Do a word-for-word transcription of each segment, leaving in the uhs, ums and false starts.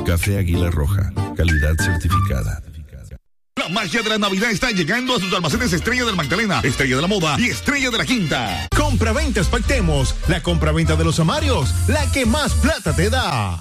Café Águila Roja, calidad certificada. La magia de la Navidad está llegando a sus almacenes Estrella del Magdalena, Estrella de la Moda y Estrella de la Quinta. Compraventas Pactemos, la compraventa de los amarios, la que más plata te da.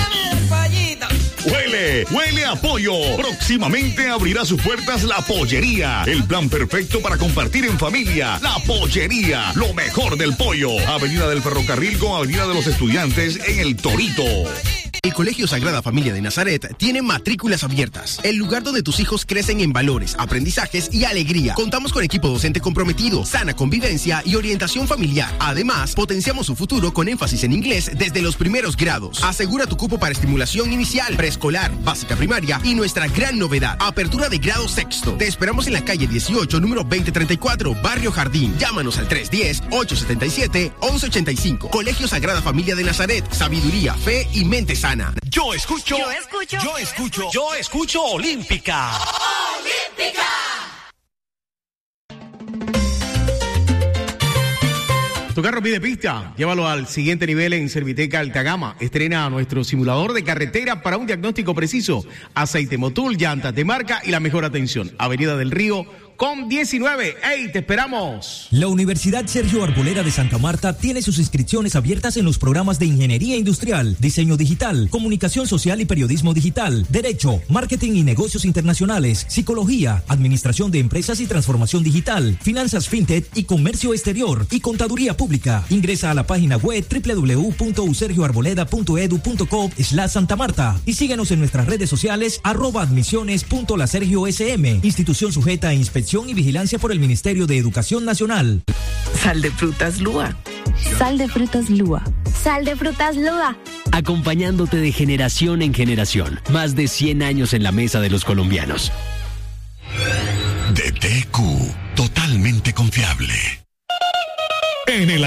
Huele, huele a pollo. Próximamente abrirá sus puertas La Pollería. El plan perfecto para compartir en familia. La Pollería, lo mejor del pollo. Avenida del Ferrocarril con Avenida de los Estudiantes en El Torito. El Colegio Sagrada Familia de Nazaret tiene matrículas abiertas, el lugar donde tus hijos crecen en valores, aprendizajes y alegría. Contamos con equipo docente comprometido, sana convivencia y orientación familiar. Además, potenciamos su futuro con énfasis en inglés desde los primeros grados. Asegura tu cupo para estimulación inicial, preescolar, básica primaria y nuestra gran novedad, apertura de grado sexto. Te esperamos en la calle dieciocho, número veinte treinta y cuatro, Barrio Jardín. Llámanos al tres uno cero, ocho siete siete, once ochenta y cinco. Colegio Sagrada Familia de Nazaret, sabiduría, fe y mente sana. Yo escucho, yo escucho, yo escucho, yo escucho Olímpica. Olímpica. Tu carro pide pista, llévalo al siguiente nivel en Serviteca Alta Gama. Estrena nuestro simulador de carretera para un diagnóstico preciso. Aceite Motul, llantas de marca y la mejor atención. Avenida del Río con diecinueve. ¡Ey, te esperamos! La Universidad Sergio Arboleda de Santa Marta tiene sus inscripciones abiertas en los programas de Ingeniería Industrial, Diseño Digital, Comunicación Social y Periodismo Digital, Derecho, Marketing y Negocios Internacionales, Psicología, Administración de Empresas y Transformación Digital, Finanzas FinTech y Comercio Exterior y Contaduría Pública. Ingresa a la página web doble u doble u doble u punto u sergio arboleda punto edu punto co slash Santa Marta y síguenos en nuestras redes sociales arroba admisiones punto la sergio sm, institución sujeta a inspección y vigilancia por el Ministerio de Educación Nacional. Sal de frutas Lúa. Sal de frutas Lúa. Sal de frutas Lúa. Acompañándote de generación en generación. Más de cien años en la mesa de los colombianos. D T Q, totalmente confiable. En el